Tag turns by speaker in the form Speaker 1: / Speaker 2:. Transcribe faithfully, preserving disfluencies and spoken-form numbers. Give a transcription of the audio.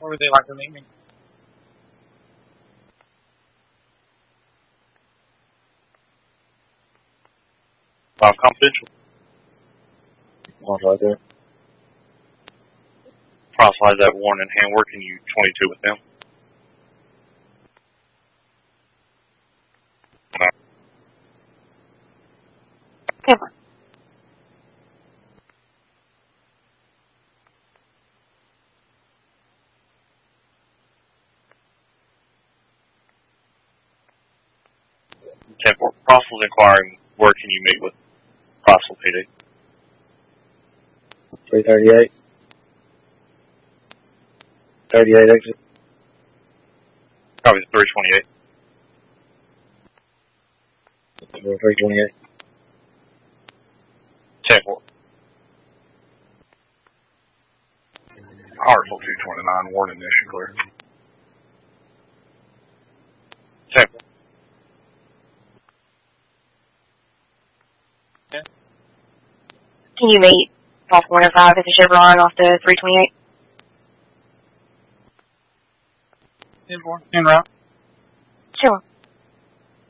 Speaker 1: Where would they like to meet me?
Speaker 2: Uh, confidential.
Speaker 3: One's right there.
Speaker 2: Proselytize that warning in hand. Working you twenty-two with them.
Speaker 4: Okay.
Speaker 2: ten four. Prosely's inquiring where can you meet with Prosely P D?
Speaker 3: three thirty-eight. thirty-eight exit.
Speaker 2: Probably three twenty-eight.
Speaker 3: three twenty-eight.
Speaker 2: ten four.
Speaker 5: Article two twenty-nine, warning mission clear.
Speaker 2: ten four.
Speaker 4: Can you meet off one oh five at the Chevron off the three twenty-eight?
Speaker 1: ten four. En route.